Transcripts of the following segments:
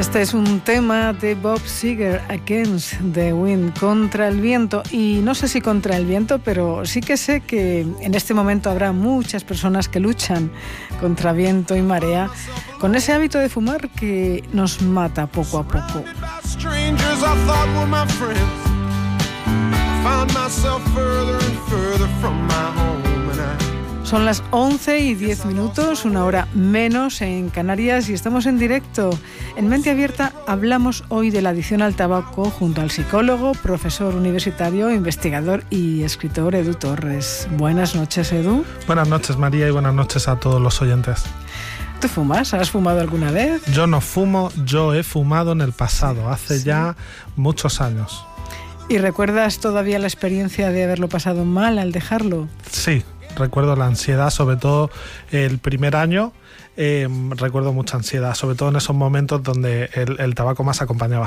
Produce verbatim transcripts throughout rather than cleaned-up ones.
Este es un tema de Bob Seger, Against the Wind, contra el viento. Y no sé si contra el viento, pero sí que sé que en este momento habrá muchas personas que luchan contra viento y marea con ese hábito de fumar que nos mata poco a poco. Son las once y diez minutos, una hora menos en Canarias, y estamos en directo. En Mente Abierta hablamos hoy de la adicción al tabaco junto al psicólogo, profesor universitario, investigador y escritor Edu Torres. Buenas noches, Edu. Buenas noches, María, y buenas noches a todos los oyentes. ¿Tú fumas? ¿Has fumado alguna vez? Yo no fumo, yo he fumado en el pasado, hace sí. ya muchos años. ¿Y recuerdas todavía la experiencia de haberlo pasado mal al dejarlo? Sí. Recuerdo la ansiedad, sobre todo el primer año, eh, recuerdo mucha ansiedad, sobre todo en esos momentos donde el, el tabaco más acompañaba.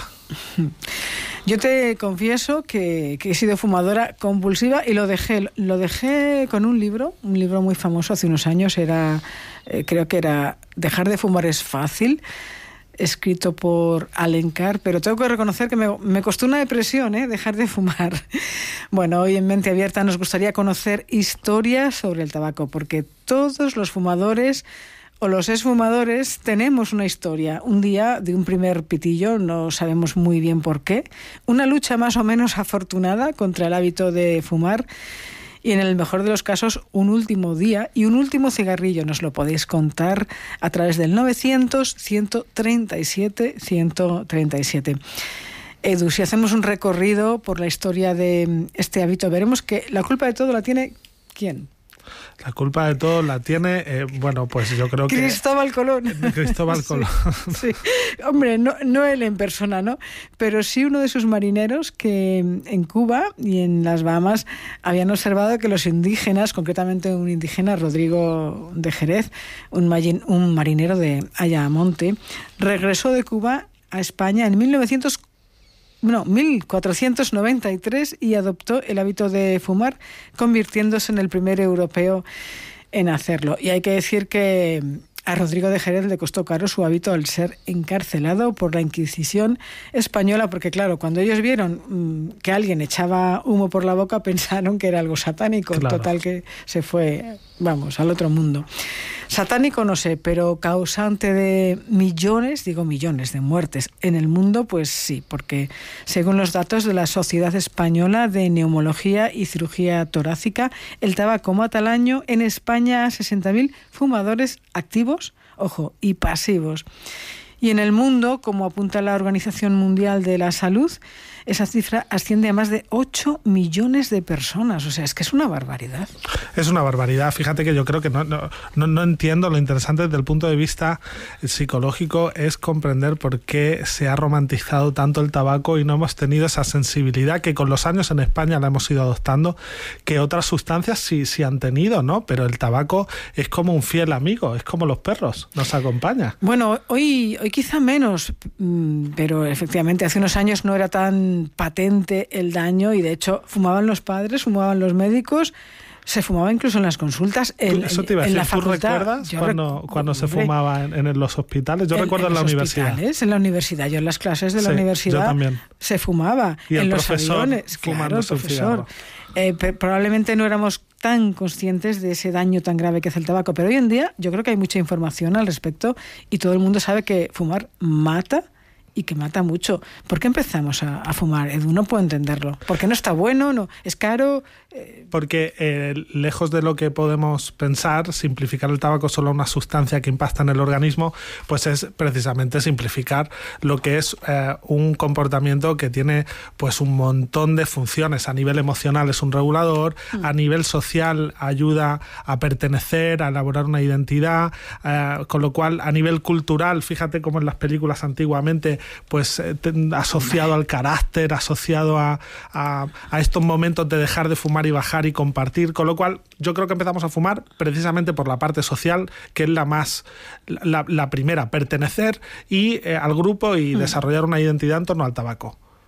Yo te confieso que, que he sido fumadora compulsiva y lo dejé, lo dejé con un libro, un libro muy famoso hace unos años, era, eh, creo que era Dejar de fumar es fácil, escrito por Allen Carr, pero tengo que reconocer que me, me costó una depresión, ¿eh? Dejar de fumar. Bueno, hoy en Mente Abierta nos gustaría conocer historias sobre el tabaco, porque todos los fumadores o los exfumadores tenemos una historia. Un día de un primer pitillo, no sabemos muy bien por qué, una lucha más o menos afortunada contra el hábito de fumar, y en el mejor de los casos, un último día y un último cigarrillo. Nos lo podéis contar a través del novecientos, ciento treinta y siete, ciento treinta y siete. Edu, si hacemos un recorrido por la historia de este hábito, veremos que la culpa de todo la tiene ¿quién? La culpa de todo la tiene, eh, bueno, pues yo creo que... Cristóbal Colón. Cristóbal Colón. Sí, sí. Hombre, no, no él en persona, ¿no? Pero sí uno de sus marineros que en Cuba y en las Bahamas habían observado que los indígenas, concretamente un indígena, Rodrigo de Jerez, un, marin, un marinero de Ayamonte, regresó de Cuba a España en mil novecientos No, mil cuatrocientos noventa y tres y adoptó el hábito de fumar, convirtiéndose en el primer europeo en hacerlo. Y hay que decir que a Rodrigo de Jerez le costó caro su hábito al ser encarcelado por la Inquisición española, porque claro, cuando ellos vieron mmm, que alguien echaba humo por la boca, pensaron que era algo satánico. Claro. Total que se fue, vamos, al otro mundo. Satánico no sé, pero causante de millones, digo millones de muertes en el mundo, pues sí, porque según los datos de la Sociedad Española de Neumología y Cirugía Torácica, el tabaco mata al año en España a sesenta mil fumadores activos, ojo, y pasivos. Y en el mundo, como apunta la Organización Mundial de la Salud, esa cifra asciende a más de ocho millones de personas. O sea, es que es una barbaridad. Es una barbaridad. Fíjate que yo creo que no, no, no, no entiendo. Lo interesante desde el punto de vista psicológico es comprender por qué se ha romantizado tanto el tabaco y no hemos tenido esa sensibilidad que con los años en España la hemos ido adoptando, que otras sustancias sí, sí han tenido, ¿no? Pero el tabaco es como un fiel amigo, es como los perros, nos acompaña. Bueno, hoy, hoy quizá menos, pero efectivamente hace unos años no era tan patente el daño y de hecho fumaban los padres, fumaban los médicos, se fumaba incluso en las consultas. En, Eso te iba a decir, ¿tú recuerdas cuando, rec- cuando se fumaba en, en los hospitales? Yo en, recuerdo en, en la universidad. En la universidad, yo en las clases de la sí, universidad yo también. Se fumaba. Y el en profesor los aviones, fumando claro, el profesor. Eh, probablemente no éramos tan conscientes de ese daño tan grave que hace el tabaco, pero hoy en día yo creo que hay mucha información al respecto y todo el mundo sabe que fumar mata y que mata mucho. ¿Por qué empezamos a, a fumar, Edu? No puedo entenderlo. ¿Porque no está bueno? No, ¿es caro? Eh... Porque eh, lejos de lo que podemos pensar, simplificar el tabaco solo a una sustancia que impacta en el organismo, pues es precisamente simplificar lo que es eh, un comportamiento que tiene pues un montón de funciones. A nivel emocional es un regulador, mm. a nivel social ayuda a pertenecer, a elaborar una identidad, eh, con lo cual a nivel cultural, fíjate cómo en las películas antiguamente pues eh, asociado al carácter, asociado a, a, a estos momentos de dejar de fumar y bajar y compartir, con lo cual yo creo que empezamos a fumar precisamente por la parte social, que es la más la, la primera, pertenecer y eh, al grupo y mm. desarrollar una identidad en torno al tabaco.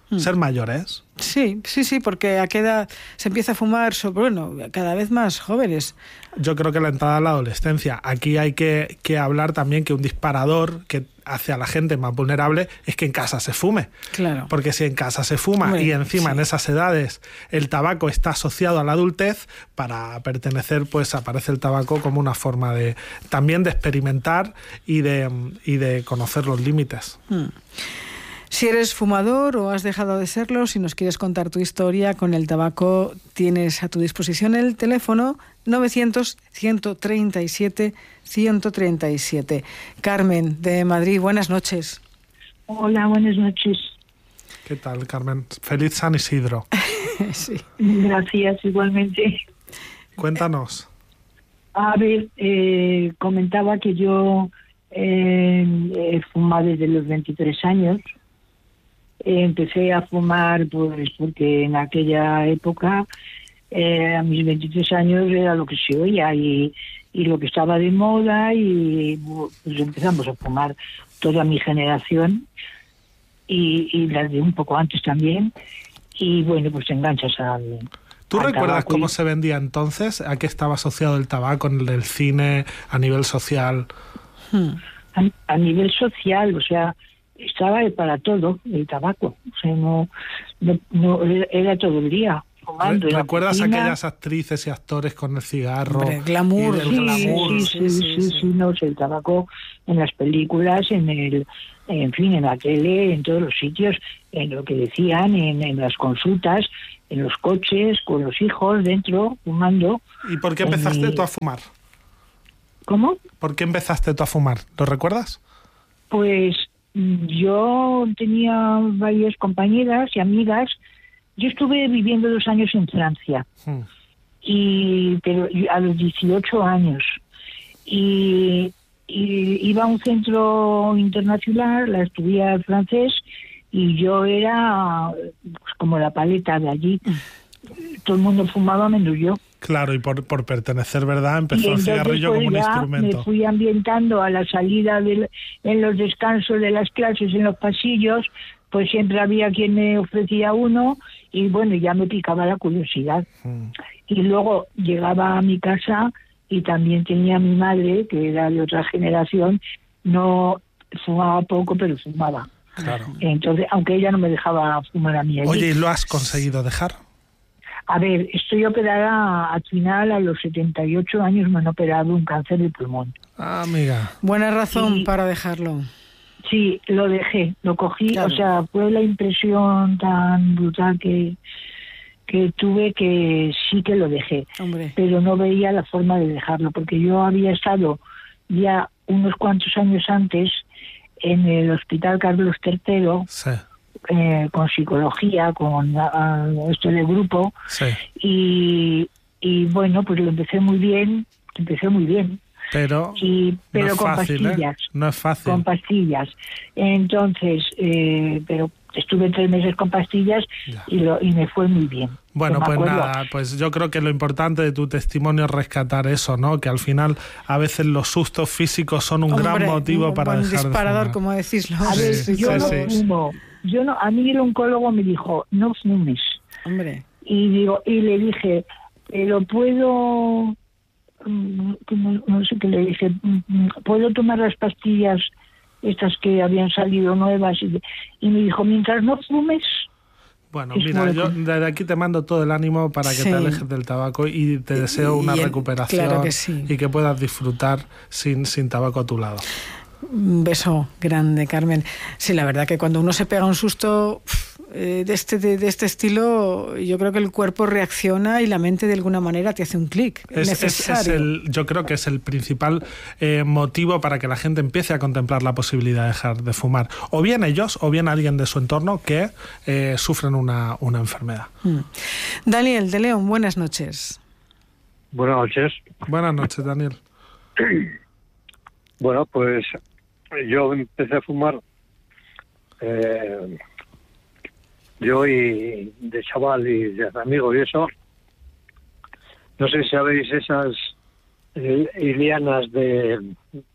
Mm. Ser mayores. Sí, sí, sí, porque a qué edad se empieza a fumar, sobre, bueno, cada vez más jóvenes. Yo creo que la entrada a la adolescencia. Aquí hay que, que hablar también que un disparador que hace a la gente más vulnerable es que en casa se fume. Claro. Porque si en casa se fuma Hombre, y encima sí. en esas edades el tabaco está asociado a la adultez, para pertenecer pues aparece el tabaco como una forma de también de experimentar y de, y de conocer los límites. Hmm. Si eres fumador o has dejado de serlo, si nos quieres contar tu historia con el tabaco, tienes a tu disposición el teléfono novecientos, ciento treinta y siete, ciento treinta y siete. Carmen, de Madrid, buenas noches. Hola, buenas noches. ¿Qué tal, Carmen? Feliz San Isidro. Sí. Gracias, igualmente. Cuéntanos. A ver, eh, comentaba que yo eh, he fumado desde los veintitrés años. Empecé a fumar pues porque en aquella época, eh, a mis veintitrés años, era lo que se oía y, y lo que estaba de moda, y pues empezamos a fumar toda mi generación y, y las de un poco antes también, y bueno, pues te enganchas al... ¿Tú al recuerdas tabaco. cómo se vendía entonces? ¿A qué estaba asociado el tabaco en el cine, a nivel social? Hmm. A, a nivel social, o sea, estaba para todo el tabaco, o sea, no, no, no era todo el día fumando. ¿Recuerdas aquellas actrices y actores con el cigarro? Hombre, glamour. Sí, glamour. sí, sí, sí, sí, sí, sí, no sé, el tabaco en las películas, en el, en fin, en la tele, en todos los sitios, en lo que decían, en, en las consultas, en los coches, con los hijos dentro, fumando. ¿Y por qué empezaste mi... tú a fumar? ¿Cómo? ¿Por qué empezaste tú a fumar? ¿Lo recuerdas? Pues yo tenía varias compañeras y amigas. Yo estuve viviendo dos años en Francia, Hmm. y pero a los dieciocho años. Y, y iba a un centro internacional a estudiar francés, y yo era pues, como la paleta de allí. Todo el mundo fumaba menos yo. Claro, y por, por pertenecer, ¿verdad? Empezó Y el entonces, cigarrillo pues, como un ya instrumento. me fui ambientando a la salida del, en los descansos de las clases, en los pasillos, pues siempre había quien me ofrecía uno, y bueno, ya me picaba la curiosidad. Hmm. Y luego llegaba a mi casa y también tenía a mi madre, que era de otra generación, no fumaba poco, pero fumaba. Claro. Entonces, aunque ella no me dejaba fumar a mí allí. Oye, ¿y lo has conseguido dejar? A ver, estoy operada al final, a los setenta y ocho años me han operado un cáncer de pulmón. Ah, amiga. Buena razón Y- para dejarlo. Sí, lo dejé, lo cogí, Claro. o sea, fue la impresión tan brutal que, que tuve, que sí que lo dejé, Hombre. pero no veía la forma de dejarlo, porque yo había estado ya unos cuantos años antes en el Hospital Carlos tercero, Sí, eh, con psicología, con ah, esto de grupo, sí. y, y bueno, pues lo empecé muy bien, empecé muy bien, Pero, y, pero no es con fácil, ¿eh? pastillas. No es fácil. Con pastillas. Entonces, eh, pero estuve tres meses con pastillas Ya. y, lo, y me fue muy bien. Bueno, Yo me pues acuerdo. nada, pues yo creo que lo importante de tu testimonio es rescatar eso, ¿no? Que al final a veces los sustos físicos son un gran Hombre, motivo un para buen dejar disparador, de fumar. como decís. A Sí, ver, sí, yo sí, no sí. fumo. Yo no, a mí el oncólogo me dijo, no fumes. Hombre. Y digo, y le dije, pero puedo, mm, como- no sé qué le dije, mm, puedo tomar las pastillas estas que habían salido nuevas, y, y me dijo, mientras no fumes. Bueno, Es mira, muy yo com- desde aquí te mando todo el ánimo para que Sí. te alejes del tabaco y te deseo Y- una y en- recuperación claro que sí. y que puedas disfrutar sin, sin tabaco a tu lado. Un beso grande, Carmen. Sí, la verdad que cuando uno se pega un susto eh, de, este, de, de este estilo, yo creo que el cuerpo reacciona y la mente de alguna manera te hace un clic. Es, es- necesario. es el, yo creo que es el principal eh, motivo para que la gente empiece a contemplar la posibilidad de dejar de fumar. O bien ellos, o bien alguien de su entorno que eh, sufren una, una enfermedad. Mm. Daniel de León, buenas noches. Buenas noches. Buenas noches, Daniel. Bueno, pues yo empecé a fumar, eh, yo y de chaval y de amigo y eso. No sé si sabéis esas eh, lianas de,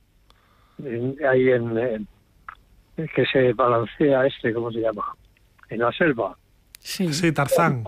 de- ahí en, eh, que se balancea este, ¿cómo se llama? en la selva. Sí, sí, Tarzán.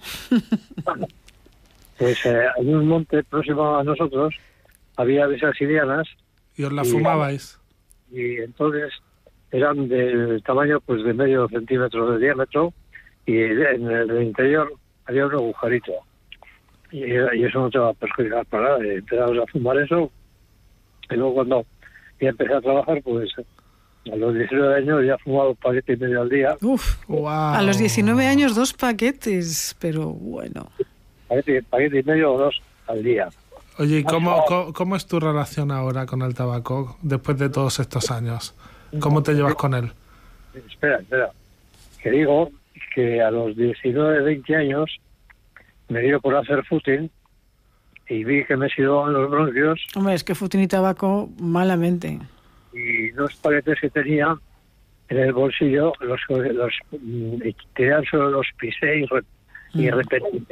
Pues eh, en un monte próximo a nosotros había de esas lianas. ¿Y os la y, fumabais? Y entonces eran del tamaño pues de medio centímetro de diámetro y en el interior había un agujerito. Y, y eso no te va a perjudicar para nada. Empezamos a fumar eso y luego cuando ya empecé a trabajar, pues a los diecinueve años ya fumaba un paquete y medio al día. Uf, wow. A los diecinueve años dos paquetes, pero bueno. Paquete, paquete y medio o dos al día. Oye, ¿y cómo, cómo, cómo es tu relación ahora con el tabaco después de todos estos años? ¿Cómo te llevas con él? Espera, espera. Que digo que a los diecinueve, veinte años me dio por hacer footing y vi que me sido en los bronquios. Hombre, es que footing y tabaco malamente. Y dos paquetes que tenía en el bolsillo, los, los tenían solo los pisé y, re, mm. y repetí,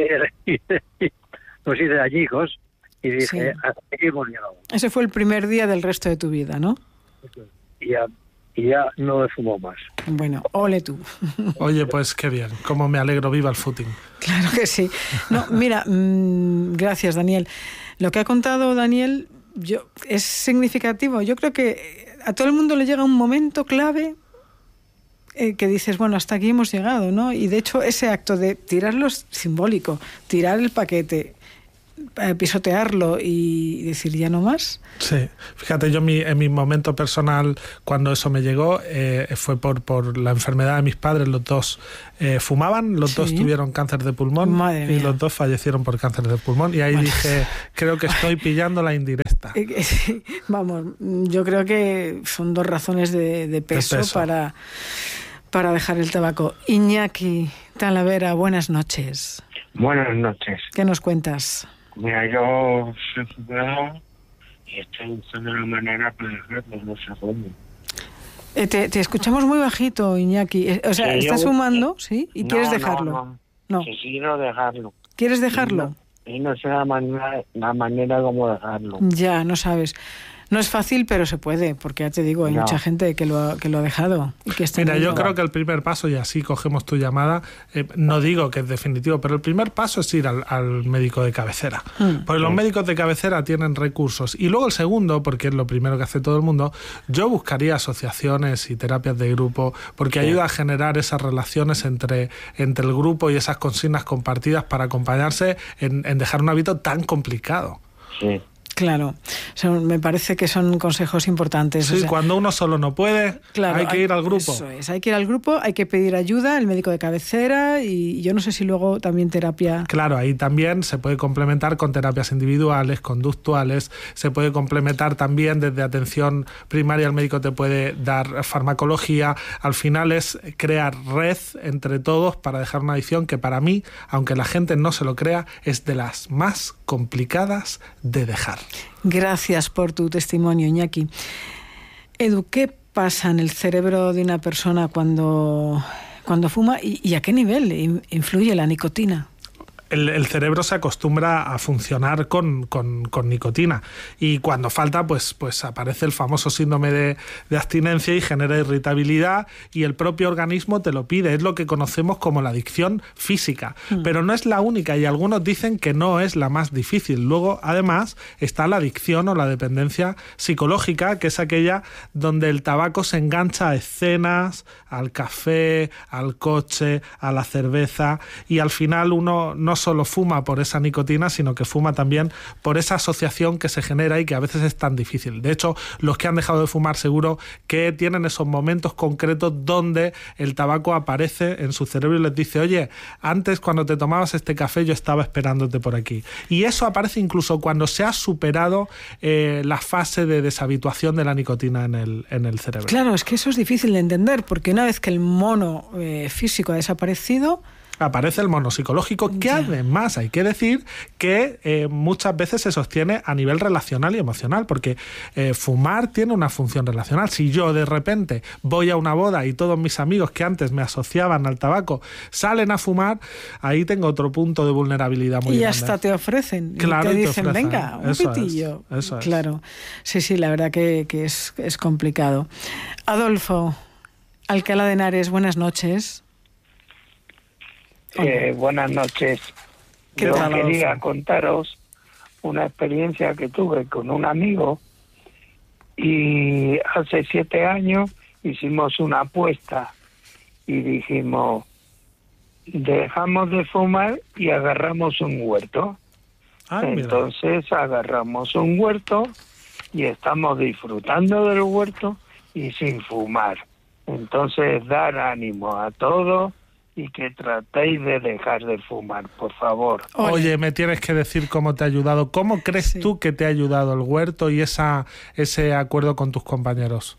los hice añicos y dije, sí. Hasta aquí hemos llegado. Ese fue el primer día del resto de tu vida, ¿no? Y ya, y ya no me fumo más. Bueno, ole tú. Oye, pues qué bien, cómo me alegro, viva el footing. Claro que sí. No, mira, mmm, gracias, Daniel. Lo que ha contado Daniel yo, es significativo. Yo creo que a todo el mundo le llega un momento clave eh, que dices, bueno, hasta aquí hemos llegado, ¿no? Y de hecho ese acto de tirarlo es simbólico, tirar el paquete, eh, pisotearlo y decir ya no más. Sí, fíjate, yo mi, en mi momento personal, cuando eso me llegó, eh, fue por, por la enfermedad de mis padres. Los dos eh, fumaban, los sí. dos tuvieron cáncer de pulmón. Madre y mía. Los dos fallecieron por cáncer de pulmón. Y ahí bueno. dije, creo que estoy pillando la indirecta. Vamos, yo creo que son dos razones de, de, peso, de peso para, para dejar el tabaco. Iñaki Talavera, buenas noches. Buenas noches. ¿Qué nos cuentas? Mira, yo soy fumador y estoy buscando la manera para dejarlo, no sé cómo. Eh, te, te escuchamos muy bajito, Iñaki. O sea, sí, ¿estás yo... fumando? ¿Sí? ¿Y no, quieres dejarlo? No, no. no. Sí, quiero dejarlo. ¿Quieres dejarlo? Y no, y no sé la manera, la manera como dejarlo. Ya, no sabes. No es fácil, pero se puede, porque ya te digo, hay no. mucha gente que lo ha, que lo ha dejado. Y que está Mira, yo viendo. creo que el primer paso, y así cogemos tu llamada, eh, no digo que es definitivo, pero el primer paso es ir al, al médico de cabecera. Mm. Porque los médicos de cabecera tienen recursos. Y luego el segundo, porque es lo primero que hace todo el mundo, yo buscaría asociaciones y terapias de grupo, porque sí. ayuda a generar esas relaciones entre, entre el grupo y esas consignas compartidas para acompañarse en, en dejar un hábito tan complicado. Sí. Claro, son, me parece que son consejos importantes. Sí, o sea, cuando uno solo no puede, claro, hay que ir al grupo. Eso es, hay que ir al grupo, hay que pedir ayuda, el médico de cabecera y yo no sé si luego también terapia. Claro, ahí también se puede complementar con terapias individuales, conductuales, se puede complementar también desde atención primaria, el médico te puede dar farmacología. Al final es crear red entre todos para dejar una adicción que para mí, aunque la gente no se lo crea, es de las más complicadas de dejar. Gracias por tu testimonio, Iñaki. Edu, ¿qué pasa en el cerebro de una persona cuando, cuando fuma y, y a qué nivel influye la nicotina? El, el cerebro se acostumbra a funcionar con, con, con nicotina y cuando falta pues, pues aparece el famoso síndrome de, de abstinencia y genera irritabilidad y el propio organismo te lo pide. Es lo que conocemos como la adicción física, mm. pero no es la única y algunos dicen que no es la más difícil. Luego además está la adicción o la dependencia psicológica, que es aquella donde el tabaco se engancha a escenas, al café, al coche, a la cerveza y al final uno no solo fuma por esa nicotina, sino que fuma también por esa asociación que se genera y que a veces es tan difícil. De hecho, los que han dejado de fumar seguro que tienen esos momentos concretos donde el tabaco aparece en su cerebro y les dice, oye, antes cuando te tomabas este café yo estaba esperándote por aquí. Y eso aparece incluso cuando se ha superado eh, la fase de deshabituación de la nicotina en el, en el cerebro. Claro, es que eso es difícil de entender, porque una vez que el mono eh, físico ha desaparecido, aparece el mono psicológico, que ya. además hay que decir que eh, muchas veces se sostiene a nivel relacional y emocional, porque eh, fumar tiene una función relacional. Si yo de repente voy a una boda y todos mis amigos que antes me asociaban al tabaco salen a fumar, ahí tengo otro punto de vulnerabilidad muy y grande. Y hasta te ofrecen, claro, y te dicen, te ofrecen. venga, un eso pitillo. Es, eso claro, es. sí, sí, la verdad que, que es, es complicado. Adolfo, Alcalá de Henares, buenas noches. Eh, buenas noches. Yo tal, quería Adolfo? contaros una experiencia que tuve con un amigo y hace siete años hicimos una apuesta y dijimos, dejamos de fumar y agarramos un huerto. Ay, mira. Entonces agarramos un huerto y estamos disfrutando del huerto y sin fumar. Entonces dar ánimo a todos y que tratéis de dejar de fumar, por favor. Oye, me tienes que decir cómo te ha ayudado. ¿Cómo crees Sí. tú que te ha ayudado el huerto y esa ese acuerdo con tus compañeros?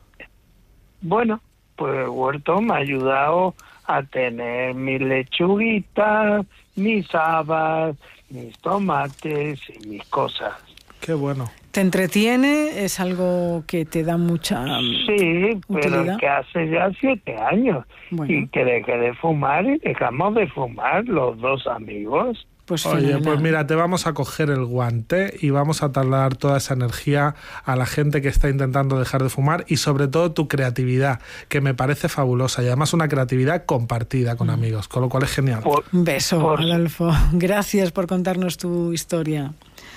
Bueno, pues el huerto me ha ayudado a tener mis lechuguitas, mis habas, mis tomates y mis cosas. Qué bueno. ¿Te entretiene? ¿Es algo que te da mucha mm, Sí, pero utilidad? es que hace ya siete años Bueno. y que dejé de fumar y dejamos de fumar los dos amigos. Pues Oye, fenomenal. pues mira, te vamos a coger el guante y vamos a trasladar toda esa energía a la gente que está intentando dejar de fumar y sobre todo tu creatividad, que me parece fabulosa y además una creatividad compartida con amigos, con lo cual es genial. Por, Un beso, por- Adolfo. Gracias por contarnos tu historia.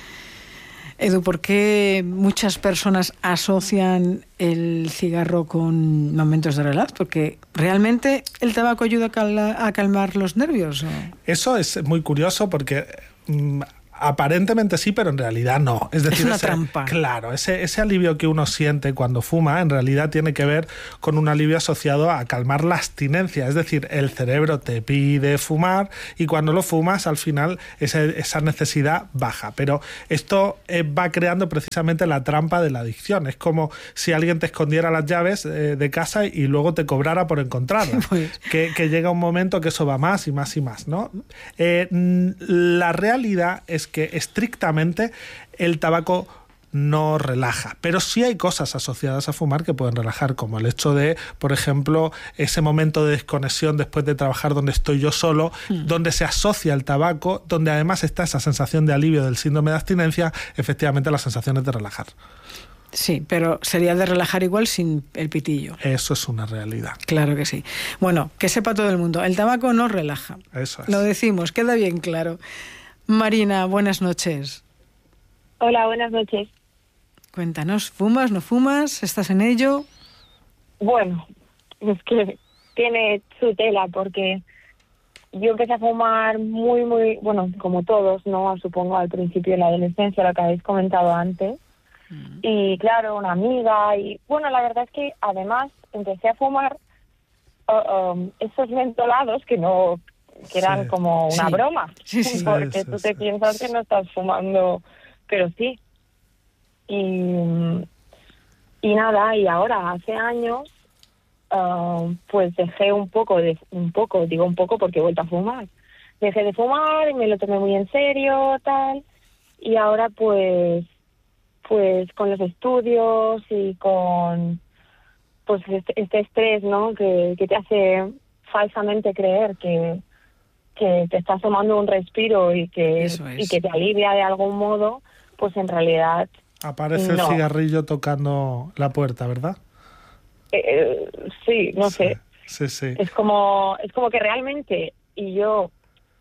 Edu, ¿por qué muchas personas asocian el cigarro con momentos de relax? Porque realmente el tabaco ayuda a, calma, a calmar los nervios, ¿no? Eso es muy curioso porque mm, aparentemente sí, pero en realidad no. Es decir, una ese, trampa. Claro, ese, ese alivio que uno siente cuando fuma en realidad tiene que ver con un alivio asociado a calmar la abstinencia. Es decir, el cerebro te pide fumar y cuando lo fumas al final ese, esa necesidad baja. Pero esto eh, va creando precisamente la trampa de la adicción. Es como si alguien te escondiera las llaves eh, de casa y luego te cobrara por encontrarlas. Pues. que, que llega un momento que eso va más y más y más, ¿no? Eh, mm, la realidad es que estrictamente el tabaco no relaja, pero sí hay cosas asociadas a fumar que pueden relajar, como el hecho de, por ejemplo, ese momento de desconexión después de trabajar donde estoy yo solo, mm. donde se asocia el tabaco, donde además está esa sensación de alivio del síndrome de abstinencia, efectivamente la sensación es de relajar. Sí, pero sería de relajar igual sin el pitillo. Eso es una realidad. Claro que sí. Bueno, que sepa todo el mundo, el tabaco no relaja. Eso es. Lo decimos, queda bien claro. Marina, buenas noches. Hola, buenas noches. Cuéntanos, ¿fumas, no fumas? ¿Estás en ello? Bueno, es que tiene su tela porque yo empecé a fumar muy, muy, bueno, como todos, ¿no? Supongo al principio de la adolescencia, lo que habéis comentado antes. Mm. Y claro, una amiga y, bueno, la verdad es que además empecé a fumar uh, um, esos mentolados que no... que eran sí. como una sí. broma, sí, sí. porque sí, sí, tú sí, te sí. piensas que no estás fumando, pero sí. Y, y nada, y ahora, hace años, uh, pues dejé un poco, de un poco, digo un poco porque he vuelto a fumar. Dejé de fumar y me lo tomé muy en serio, tal, y ahora pues, pues con los estudios y con pues este, este estrés, ¿no?, que, que te hace falsamente creer que que te estás tomando un respiro y que Eso es. y que te alivia de algún modo, pues en realidad aparece no. el cigarrillo tocando la puerta, ¿verdad? Eh, eh, sí, no sí, sé. Sí, sí. Es como es como que realmente y yo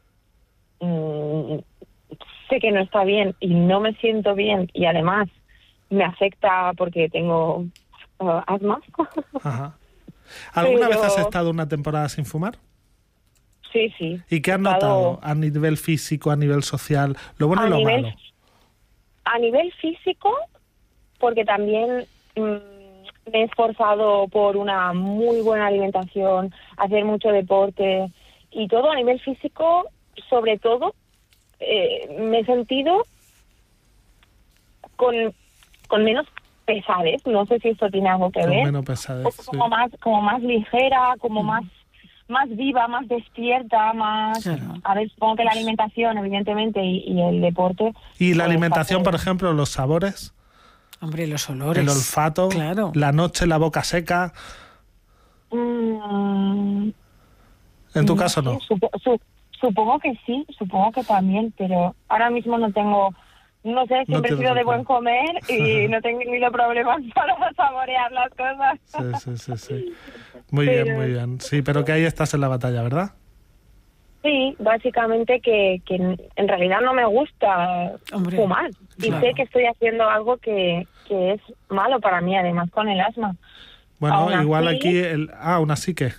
mmm, sé que no está bien y no me siento bien y además me afecta porque tengo uh, asma. Ajá. ¿Alguna Pero... vez has estado una temporada sin fumar? Sí, sí. ¿Y qué has estado... notado a nivel físico, a nivel social? Lo bueno a y lo nivel, malo. A nivel físico, porque también mmm, me he esforzado por una muy buena alimentación, hacer mucho deporte y todo a nivel físico, sobre todo, eh, me he sentido con, con menos pesadez. No sé si esto tiene algo que Con ver. menos pesadez, O como, sí. más, como más ligera, como mm. más... más viva, más despierta, más... Claro. A ver, supongo que la alimentación, evidentemente, y, y el deporte... ¿Y la pues, alimentación, hace... por ejemplo, los sabores? Hombre, los olores. El olfato, claro. la noche, la boca seca... Mm, en tu no caso, sé, no. Supo, su, supongo que sí, supongo que también, pero ahora mismo no tengo... No sé, siempre no he sido de recuerdo. buen comer y no tengo ni los problemas para saborear las cosas. Sí, sí, sí, sí. Muy pero... bien, muy bien. Sí, pero que ahí estás en la batalla, ¿verdad? Sí, sí, básicamente que, que en realidad no me gusta Hombre, fumar. Y claro. sé que estoy haciendo algo que, que es malo para mí, además con el asma. Bueno, Aún igual así- aquí... El, ah, aún así que...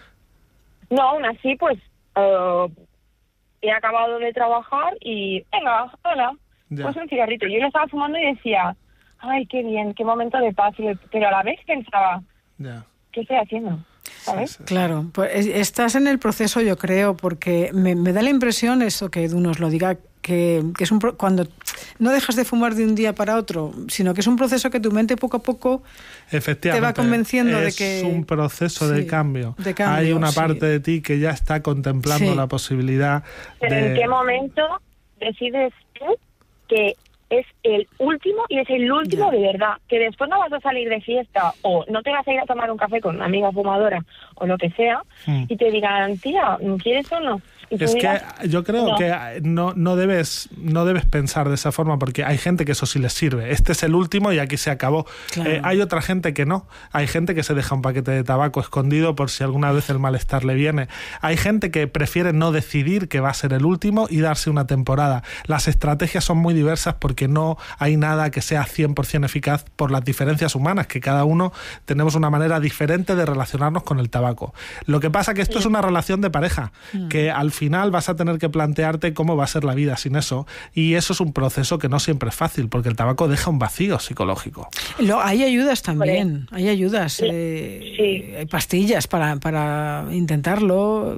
No, aún así, pues eh, he acabado de trabajar y venga, hola, Ya. pues un cigarrito. Yo lo estaba fumando y decía, ay, qué bien, qué momento de paz. Y- Pero a la vez pensaba, Ya. ¿qué estoy haciendo? ¿Sabes? Sí, sí. Claro, pues es- estás en el proceso, yo creo, porque me, me da la impresión, eso que Edu nos lo diga, que, que es un pro- cuando no dejas de fumar de un día para otro, sino que es un proceso que tu mente poco a poco Efectivamente, te va convenciendo de es que- un proceso sí, de cambio. de cambio, Hay una sí. parte de ti que ya está contemplando Sí. la posibilidad Pero de... ¿en qué momento decides tú que es el último y es el último Ya. de verdad? Que después no vas a salir de fiesta o no te vas a ir a tomar un café con una amiga fumadora o lo que sea Hmm. y te digan, tía, ¿quieres o no? Y tú Es que digas, yo creo no. que no, no, debes, no debes pensar de esa forma, porque hay gente que eso sí les sirve. Este es el último y aquí se acabó. Claro. Eh, hay otra gente que no. Hay gente que se deja un paquete de tabaco escondido por si alguna vez el malestar le viene. Hay gente que prefiere no decidir que va a ser el último y darse una temporada. Las estrategias son muy diversas porque no hay nada que sea cien por ciento eficaz por las diferencias humanas, que cada uno tenemos una manera diferente de relacionarnos con el tabaco. Lo que pasa que esto es una relación de pareja, que al final vas a tener que plantearte cómo va a ser la vida sin eso, y eso es un proceso que no siempre es fácil, porque el tabaco deja un vacío psicológico. Lo- hay ayudas también, hay ayudas, eh, Sí. hay pastillas para, para intentarlo.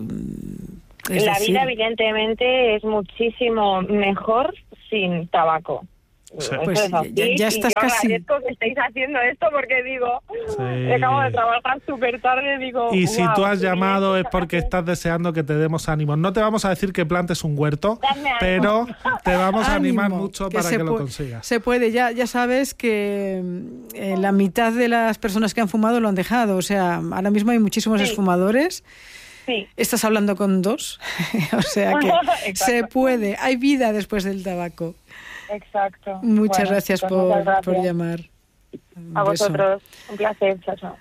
Es la decir, vida evidentemente es muchísimo mejor sin tabaco. Sí. Eso Pues es así, ya- ya y estás yo casi- agradezco que estéis haciendo esto porque digo, Sí. acabo de trabajar súper tarde, digo, Y si "Guau, tú has qué bien, llamado es muchas porque gracias". estás deseando que te demos ánimos. No te vamos a decir que plantes un huerto, Dame ánimo. pero te vamos a animar ánimo, mucho para se que lo pu- consigas. Se puede, ya, ya sabes que eh, la mitad de las personas que han fumado lo han dejado. O sea, ahora mismo hay muchísimos Sí. esfumadores. Sí, Estás hablando con dos. O sea que Exacto. se puede. Hay vida después del tabaco. exacto. Muchas Bueno, gracias, pues por, muchas gracias. por llamar. Un A beso. vosotros, un placer, chao, chao.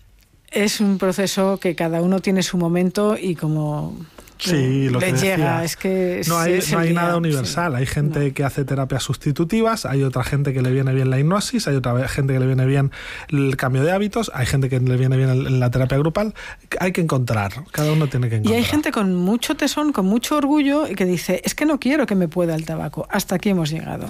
Es un proceso que cada uno tiene su momento y como Sí, lo le que llega, decías. es que es- no hay, es no el hay día, nada sí. universal. Hay gente No. que hace terapias sustitutivas, hay otra gente que le viene bien la hipnosis, hay otra ve- gente que le viene bien el cambio de hábitos, hay gente que le viene bien el- la terapia grupal. Hay que encontrar, cada uno tiene que Y encontrar. hay gente con mucho tesón, con mucho orgullo, y que dice, es que no quiero que me pueda el tabaco. Hasta aquí hemos llegado.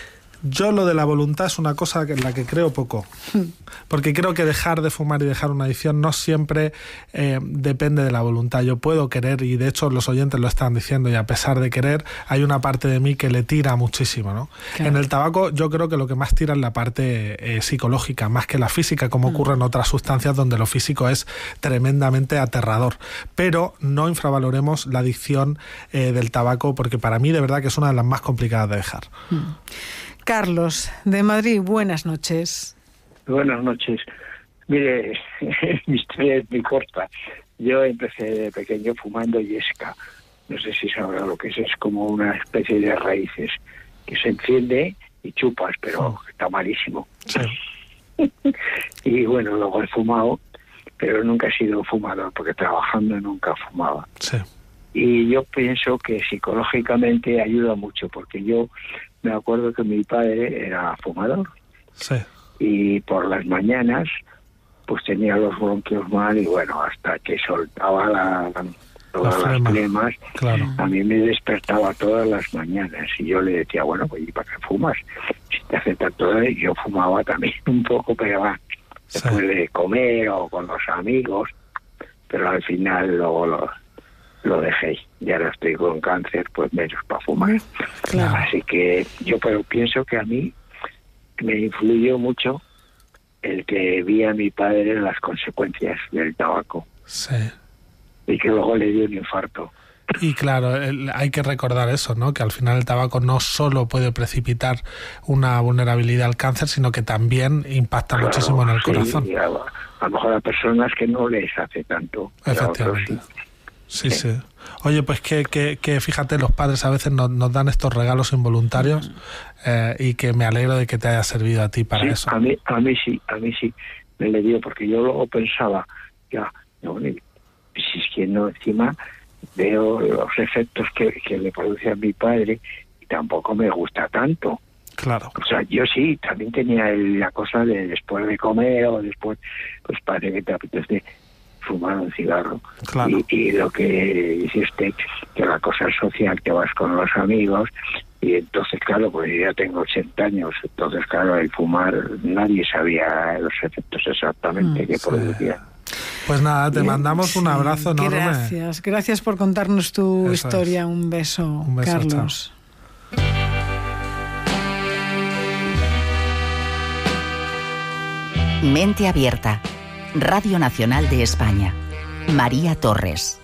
Yo lo de la voluntad es una cosa en la que creo poco, porque creo que dejar de fumar y dejar una adicción no siempre eh, depende de la voluntad. Yo puedo querer, y de hecho los oyentes lo están diciendo, y a pesar de querer, hay una parte de mí que le tira muchísimo, ¿no? Claro. En el tabaco yo creo que lo que más tira es la parte eh, psicológica, más que la física, como ocurre en otras sustancias donde lo físico es tremendamente aterrador. Pero no infravaloremos la adicción eh, del tabaco, porque para mí de verdad que es una de las más complicadas de dejar. Carlos, de Madrid, buenas noches. Buenas noches. Mire, mi historia es muy corta. Yo empecé de pequeño fumando yesca. No sé si sabrá lo que es. Es como una especie de raíces que se enciende y chupas, pero está malísimo. Sí. Y bueno, luego he fumado, pero nunca he sido fumador, porque trabajando nunca fumaba. Sí. Y yo pienso que psicológicamente ayuda mucho, porque yo me acuerdo que mi padre era fumador Sí. y por las mañanas pues tenía los bronquios mal y bueno, hasta que soltaba la, todas La las flema. flemas, Claro. a mí me despertaba todas las mañanas y yo le decía, bueno, pues ¿y para qué fumas? Si te hace tanto daño. Yo fumaba también un poco, pero va, Sí. después de comer o con los amigos, pero al final luego lo, lo dejé y ahora estoy con cáncer, pues menos para fumar. Claro. Así que yo pero pienso que a mí me influyó mucho el que vi a mi padre las consecuencias del tabaco Sí. y que luego le dio un infarto. Y claro, el- hay que recordar eso, ¿no? Que al final el tabaco no solo puede precipitar una vulnerabilidad al cáncer, sino que también impacta Claro, muchísimo en el sí, corazón. y a, a lo mejor a personas que no les hace tanto. pero a otros Efectivamente. sí. Sí, sí. Oye, pues que, que, que fíjate, los padres a veces nos, nos dan estos regalos involuntarios eh, y que me alegro de que te haya servido a ti para Sí, eso. A mí, a mí sí, a mí sí me le dio, porque yo luego pensaba, ya, no, ni- si es que no, encima veo los efectos que, que le produce a mi padre y tampoco me gusta tanto. Claro. O sea, yo sí, también tenía el- la cosa de después de comer o después, pues parece que te apetece fumar un cigarro. Claro. Y, y lo que dice usted, que la cosa social, que vas con los amigos, y entonces, claro, pues yo ya tengo ochenta años, entonces, claro, el fumar, nadie sabía los efectos exactamente Mm, que sí. producía. Pues nada, te Bien, mandamos un sí, abrazo enorme. Gracias, gracias por contarnos tu Eso historia. es. Un beso, Un beso, Carlos. Mente Abierta, Radio Nacional de España. María Torres.